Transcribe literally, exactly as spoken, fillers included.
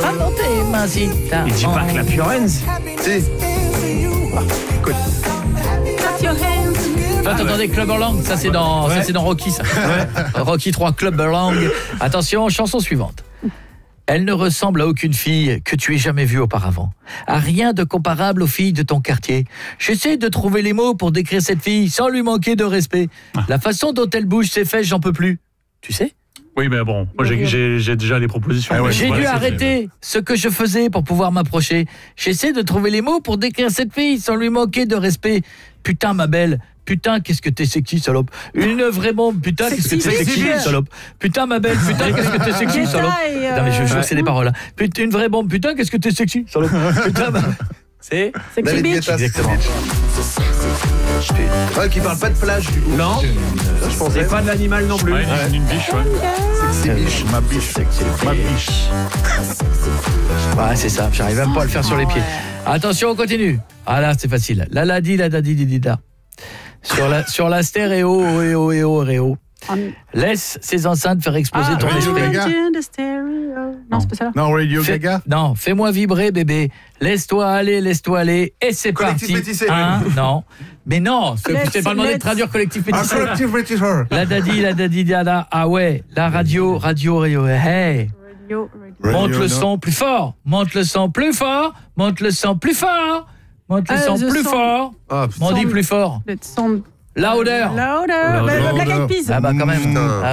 Ramontez, Mazita. Il dit pas que la Fiorenze. Si. Écoute. Toi, t'entendais Clubberland, ça c'est dans, Ouais. ça c'est dans Rocky, ça. Rocky trois, Clubberland. Attention, chanson suivante. Elle ne ressemble à aucune fille que tu aies jamais vue auparavant. À rien de comparable aux filles de ton quartier. J'essaie de trouver les mots pour décrire cette fille sans lui manquer de respect. La façon dont elle bouge ses fesses, j'en peux plus. Tu sais ? Oui, mais bon, moi j'ai, j'ai, j'ai déjà les propositions. Ah ouais, J'ai Voilà, dû c'est arrêter ce que je faisais pour pouvoir m'approcher. J'essaie de trouver les mots pour décrire cette fille sans lui manquer de respect. Putain, ma belle. Putain, qu'est-ce que t'es sexy, salope. Une vraie bombe. Putain, qu'est-ce que t'es Sexy sexy, bitch. salope. Putain, ma belle. Putain, qu'est-ce que t'es sexy, salope. Non, mais je jure, c'est des paroles. Hein. Putain, une vraie bombe. Putain, qu'est-ce que t'es sexy, salope. Putain, ma... C'est Sexy David bitch. Guetta, Exactement. Ouais, qui parle pas de plage du coup. Non, Ça, je pensais. et pas de l'animal non plus. Ouais, une, une biche, ouais. Sexy biche. Ma biche. Ma biche. Ouais, c'est ça. J'arrive même pas à le faire sur les pieds. Attention, on continue. Ah là, c'est facile. La la di, la da di di di da. Sur la sur la stéréo, oh, eh, oh, eh, oh, eh, oh. Laisse ces enceintes faire exploser Ah, ton Radio esprit. Gaga. Imagine the stereo. Non, c'est pas ça. Non, Radio Fais- Gaga. Non, fais-moi vibrer, bébé. Laisse-toi aller, laisse-toi aller. Et c'est Collectif parti. métissé, Hein, non. Mais non, c'est Let's- c'est pas demandé de let's- traduire collectif Un métissé. collectif British Horror. La dadi, la dadi, dada. Ah ouais, la radio, radio, radio. Hey. Radio, radio. Monte Radio, le non. son plus fort. Monte le son plus fort. Monte le son plus fort. Monte le Ah, son the plus son. fort. Ah, On dit Son- plus fort. Le son. Louder. Louder. Bah, Black Eyed Peas. Ah bah quand même. Putain. Ah